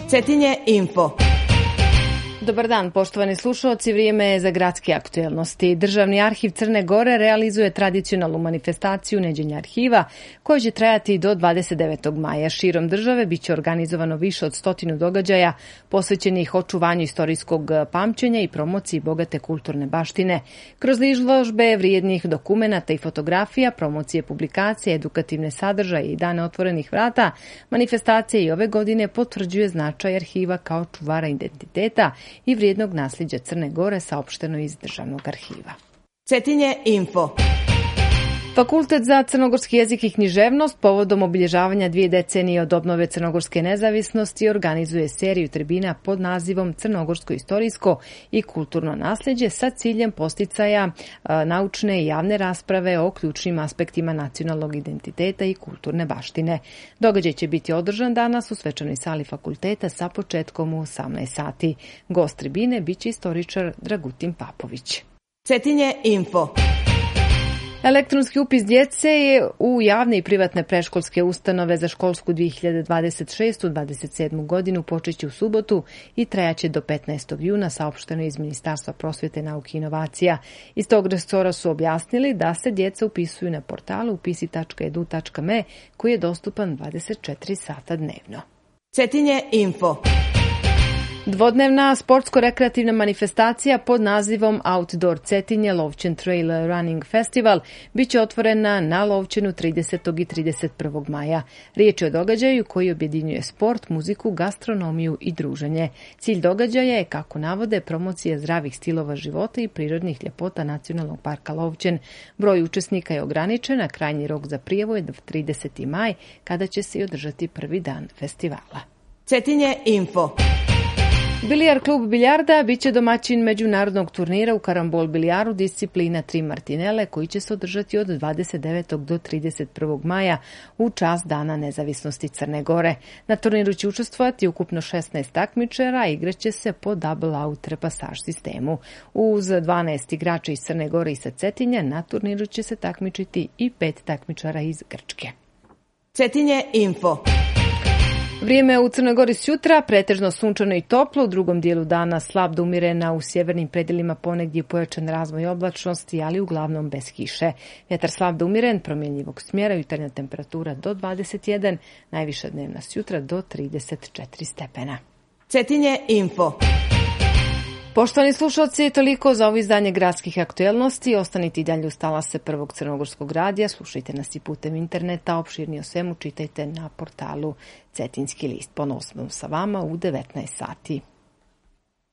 Cetinje Info. Dobar dan, poštovani slušalci, vrijeme je za gradske aktuelnosti. Državni arhiv Crne Gore realizuje tradicionalnu manifestaciju Neđenja arhiva, koja će trajati do 29. maja. Širom države biće organizovano više od 100 događaja posvećenih očuvanju istorijskog pamćenja i promociji bogate kulturne baštine. Kroz izložbe vrijednih dokumenata i fotografija, promocije publikacije, edukativne sadržaje i dane otvorenih vrata, manifestacija i ove godine potvrđuje značaj arhiva kao čuvara identiteta i vrijednog nasljeđa Crne Gore, saopšteno iz Državnog arhiva. Cetinje Info. Fakultet za crnogorski jezik i književnost povodom obilježavanja 2 decenije od obnove crnogorske nezavisnosti organizuje seriju tribina pod nazivom Crnogorsko istorijsko i kulturno nasljeđe sa ciljem posticaja naučne i javne rasprave o ključnim aspektima nacionalnog identiteta i kulturne baštine. Događaj će biti održan danas u svečanoj sali fakulteta sa početkom u 18 sati. Gost tribine biće istoričar Dragutin Papović. Cetinje Info. Elektronski upis djece je u javne i privatne predškolske ustanove za školsku 2026-27 godinu počeće u subotu i trajaće do 15. juna, saopšteno iz Ministarstva prosvjete, nauke i inovacija. Iz tog resora su objasnili da se djeca upisuju na portalu upisi.edu.me koji je dostupan 24 sata dnevno. Cetinje Info. Dvodnevna sportsko-rekreativna manifestacija pod nazivom Outdoor Cetinje Lovćen Trail Running Festival biće otvorena na Lovćenu 30. i 31. maja. Riječ je o događaju koji objedinjuje sport, muziku, gastronomiju i druženje. Cilj događaja je, kako navode, promocija zdravih stilova života i prirodnih ljepota Nacionalnog parka Lovćen. Broj učesnika je ograničen, a krajnji rok za prijavu je 30. maj, kada će se i održati prvi dan festivala. Cetinje Info. Bilijar klub Biljarda biće domaćin međunarodnog turnira u karambol bilijaru disciplina 3 martinele koji će se održati od 29. do 31. maja u čast Dana nezavisnosti Crne Gore. Na turniru će učestvovati ukupno 16 takmičara, a igraće se po double out repasaž sistemu. Uz 12 igrača iz Crne Gore i sa Cetinja na turniru će se takmičiti i 5 takmičara iz Grčke. Cetinje Info. Vrijeme u Crnoj Gori sutra, pretežno sunčano i toplo, u drugom dijelu dana slab do umjerena, u sjevernim predjelima ponegdje pojačan razvoj oblačnosti, ali uglavnom bez kiše. Vjetar slab do umjeren, promjenjivog smjera, jutarnja temperatura do 21, najviša dnevna sutra do 34 stepena. Cetinje Info. Poštovani slušalci, toliko za ovo izdanje gradskih aktuelnosti. Ostanite i dalje uz talase Prvog crnogorskog radija. Slušajte nas i putem interneta. Opširnije o svemu čitajte na portalu Cetinski list. Ponosno sa vama u 19 sati.